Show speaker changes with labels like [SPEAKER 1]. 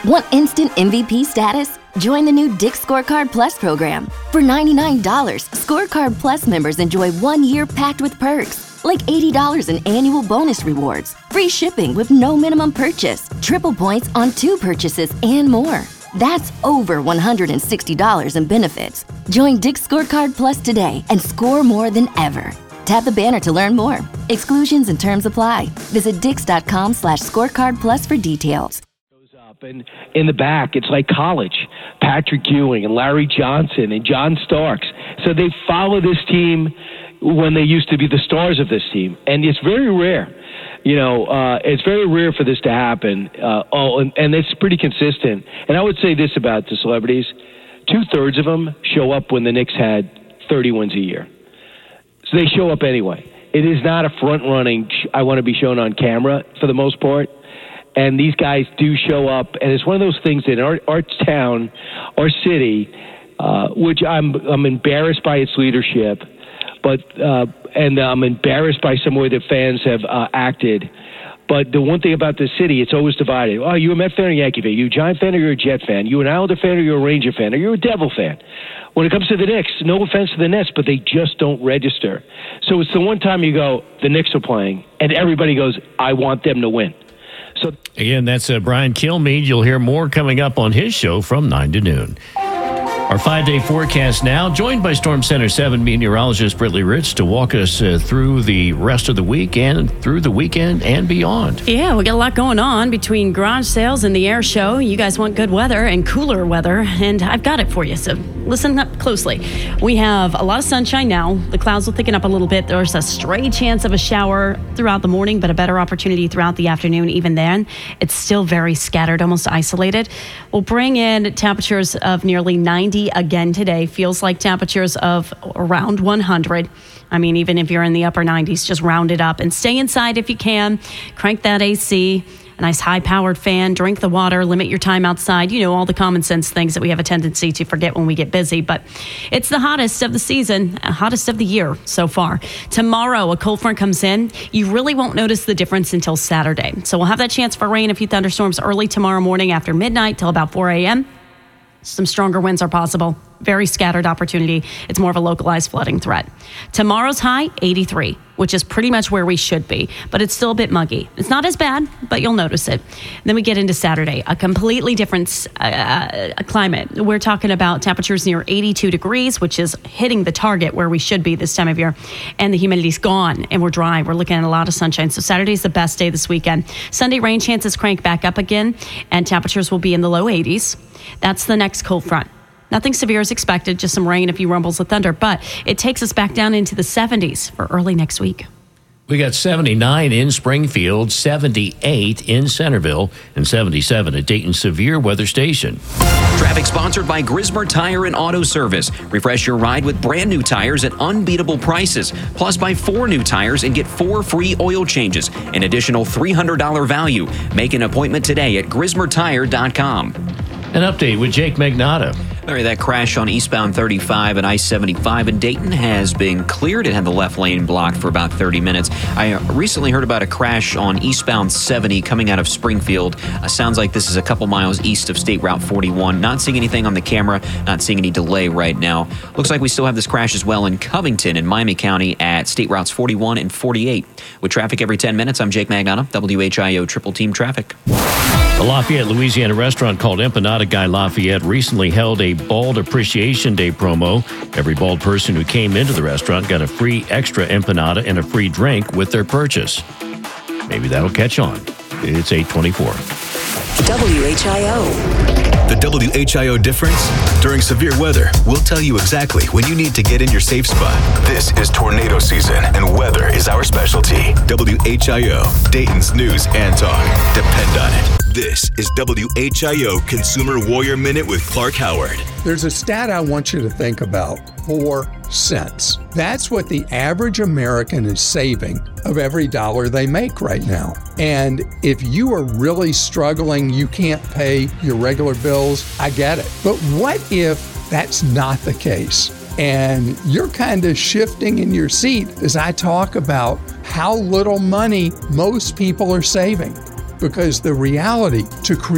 [SPEAKER 1] Want instant MVP status? Join the new Dick's Scorecard Plus program. For $99, Scorecard Plus members enjoy 1 year packed with perks, like $80 in annual bonus rewards, free shipping with no minimum purchase, triple points on 2 purchases, and more. That's over $160 in benefits. Join Dick's Scorecard Plus today and score more than ever. Tap the banner to learn more. Exclusions and terms apply. Visit dix.com/scorecardplus for details.
[SPEAKER 2] And in the back, it's like college. Patrick Ewing and Larry Johnson and John Starks. So they follow this team when they used to be the stars of this team. And it's very rare. It's very rare for this to happen. And it's pretty consistent. And I would say this about the celebrities. 2/3 of them show up when the Knicks had 30 wins a year. So they show up anyway. It is not a front-running, I want to be shown on camera for the most part. And these guys do show up, and it's one of those things in our town, our city, which I'm embarrassed by its leadership, and I'm embarrassed by some way the fans have acted. But the one thing about this city, it's always divided. Oh, you a Met fan or a Yankee fan? You a Giant fan or you're a Jet fan? You an Islander fan or you're a Ranger fan? Or you're a Devil fan? When it comes to the Knicks, no offense to the Nets, but they just don't register. So it's the one time you go, the Knicks are playing, and everybody goes, I want them to win. So
[SPEAKER 3] again, that's Brian Kilmeade. You'll hear more coming up on his show from 9 to noon. Our 5-day forecast now, joined by Storm Center 7 meteorologist Brittany Ritz to walk us through the rest of the week and through the weekend and beyond.
[SPEAKER 4] Yeah, we got a lot going on between garage sales and the air show. You guys want good weather and cooler weather, and I've got it for you, so listen up closely. We have a lot of sunshine now. The clouds will thicken up a little bit. There's a stray chance of a shower throughout the morning, but a better opportunity throughout the afternoon. Even then, it's still very scattered, almost isolated. We'll bring in temperatures of nearly 90 again today. Feels like temperatures of around 100. I mean, even if you're in the upper 90s, just round it up and stay inside if you can. Crank that AC, a nice high-powered fan, drink the water, limit your time outside. All the common sense things that we have a tendency to forget when we get busy. But it's the hottest of the season, hottest of the year so far. Tomorrow, a cold front comes in. You really won't notice the difference until Saturday. So we'll have that chance for rain, a few thunderstorms early tomorrow morning after midnight till about 4 a.m. Some stronger winds are possible. Very scattered opportunity. It's more of a localized flooding threat. Tomorrow's high, 83, which is pretty much where we should be, but it's still a bit muggy. It's not as bad, but you'll notice it. And then we get into Saturday, a completely different climate. We're talking about temperatures near 82 degrees, which is hitting the target where we should be this time of year. And the humidity's gone, and we're dry. We're looking at a lot of sunshine. So Saturday's the best day this weekend. Sunday, rain chances crank back up again, and temperatures will be in the low 80s. That's the next cold front. Nothing severe is expected, just some rain, a few rumbles of thunder, but it takes us back down into the 70s for early next week.
[SPEAKER 3] We got 79 in Springfield, 78 in Centerville, and 77 at Dayton's Severe Weather Station.
[SPEAKER 5] Traffic sponsored by Grismer Tire and Auto Service. Refresh your ride with brand new tires at unbeatable prices. Plus, buy 4 new tires and get 4 free oil changes. An additional $300 value. Make an appointment today at grismertire.com.
[SPEAKER 3] An update with Jake Magnotta.
[SPEAKER 5] Larry, that crash on eastbound 35 and I-75 in Dayton has been cleared. It had the left lane blocked for about 30 minutes. I recently heard about a crash on eastbound 70 coming out of Springfield. Sounds like this is a couple miles east of State Route 41. Not seeing anything on the camera, not seeing any delay right now. Looks like we still have this crash as well in Covington in Miami County at State Routes 41 and 48. With traffic every 10 minutes, I'm Jake Magnotta, WHIO Triple Team Traffic.
[SPEAKER 3] A Lafayette, Louisiana restaurant called Empanada Guy Lafayette recently held a Bald Appreciation Day promo. Every bald person who came into the restaurant got a free extra empanada and a free drink with their purchase. Maybe that'll catch on. It's 8:24.
[SPEAKER 6] WHIO.
[SPEAKER 7] The WHIO difference? During severe weather, we'll tell you exactly when you need to get in your safe spot. This is tornado season, and weather is our specialty. WHIO, Dayton's news and talk. Depend on it. This is WHIO Consumer Warrior Minute with Clark Howard.
[SPEAKER 8] There's a stat I want you to think about. 4 cents. That's what the average American is saving of every dollar they make right now. And if you are really struggling, you can't pay your regular bills, I get it. But what if that's not the case? And you're kind of shifting in your seat as I talk about how little money most people are saving. Because the reality to create